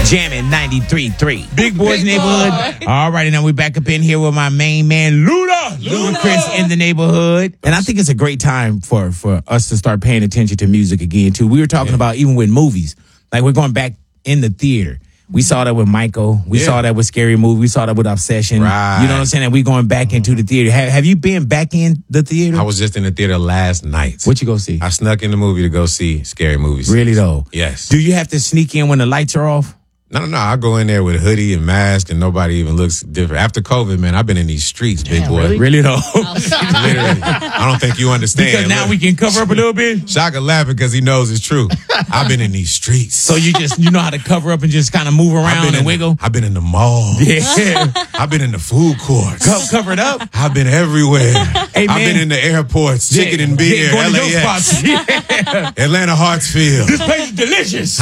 Jamming 93.3. Big Boys Neighborhood. All right, and now we're back up in here with my main man, Ludacris in the neighborhood. And I think it's a great time for us to start paying attention to music again, too. We were talking about even with movies. Like, we're going back in the theater. We saw that with Michael. We saw that with Scary Movie. We saw that with Obsession. Right. You know what I'm saying? And we going back into the theater. Have you been back in the theater? I was just in the theater last night. What you go see? I snuck in the movie to go see Scary Movies. Really, though? Yes. Do you have to sneak in when the lights are off? No. I go in there with a hoodie and mask, and nobody even looks different. After COVID, man, I've been in these streets, big boy. Really, though? Literally. I don't think you understand. Because now we can cover up a little bit? Shaka laughing because he knows it's true. I've been in these streets. So you know how to cover up and just kind of move around and wiggle? I've been in the mall. Yeah. I've been in the food courts. Covered up? I've been everywhere. Hey, I've been in the airports, chicken and beer, Going to LAX, those spots. Atlanta Hartsfield. This place is delicious.